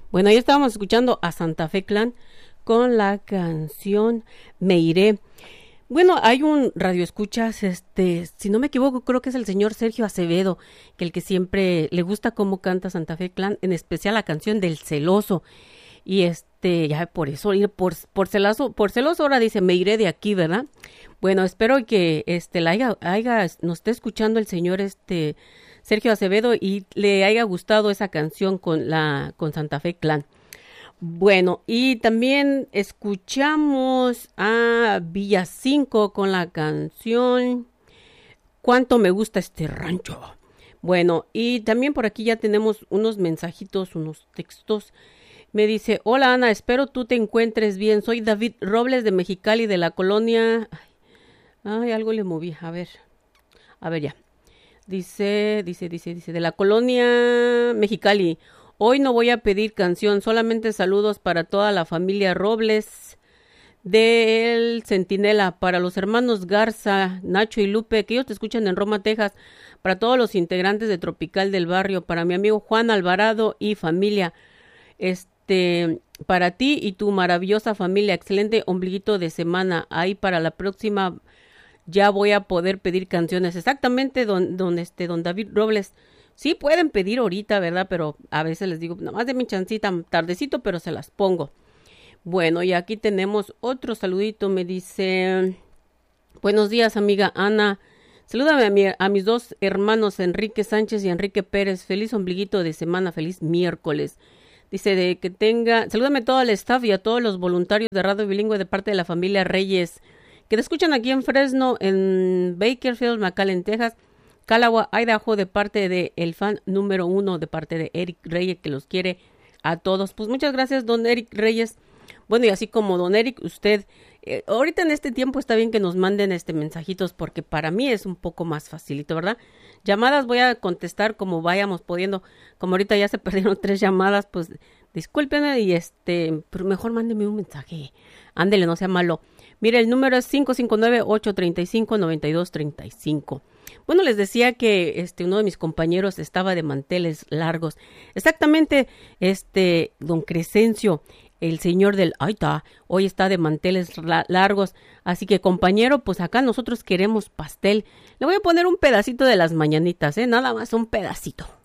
Bueno, ahí estábamos escuchando a Santa Fe Clan con la canción Me Iré. Bueno, hay un radioescuchas, si no me equivoco, creo que es el señor Sergio Acevedo, que siempre le gusta cómo canta Santa Fe Clan, en especial la canción del celoso. Y ya por eso, por celoso ahora dice, me iré de aquí, ¿verdad? Bueno, espero que nos esté escuchando el señor Sergio Acevedo y le haya gustado esa canción con Santa Fe Clan. Bueno, y también escuchamos a Villacinco con la canción Cuánto me gusta este rancho. Bueno, y también por aquí ya tenemos unos mensajitos, unos textos. Me dice, hola Ana, espero tú te encuentres bien. Soy David Robles de Mexicali, de la colonia... Ay, algo le moví, a ver ya. Dice, de la colonia Mexicali. Hoy no voy a pedir canción, solamente saludos para toda la familia Robles del Centinela, para los hermanos Garza, Nacho y Lupe, que ellos te escuchan en Roma, Texas, para todos los integrantes de Tropical del Barrio, para mi amigo Juan Alvarado y familia, para ti y tu maravillosa familia, excelente ombliguito de semana. Ahí para la próxima ya voy a poder pedir canciones. Exactamente, don David Robles. Sí pueden pedir ahorita, ¿verdad? Pero a veces les digo, nada más de mi chancita, tardecito, pero se las pongo. Bueno, y aquí tenemos otro saludito. Me dice, buenos días, amiga Ana. Salúdame a mis dos hermanos, Enrique Sánchez y Enrique Pérez. Feliz ombliguito de semana, feliz miércoles. Dice salúdame a todo el staff y a todos los voluntarios de Radio Bilingüe de parte de la familia Reyes, que te escuchan aquí en Fresno, en Bakersfield, McAllen, Texas, Callaway, Idaho, de parte de el fan número 1, de parte de Eric Reyes, que los quiere a todos. Pues muchas gracias, don Eric Reyes. Bueno, y así como don Eric, usted, ahorita en este tiempo está bien que nos manden mensajitos, porque para mí es un poco más facilito, ¿verdad? Llamadas voy a contestar como vayamos pudiendo. Como ahorita ya se perdieron 3 llamadas, pues discúlpenme y pero mejor mándeme un mensaje. Ándele, no sea malo. Mire, el número es 559-835-9235. Bueno, les decía que uno de mis compañeros estaba de manteles largos. Exactamente, don Crescencio, el señor del Aita, hoy está de manteles largos. Así que, compañero, pues acá nosotros queremos pastel. Le voy a poner un pedacito de las mañanitas, nada más un pedacito.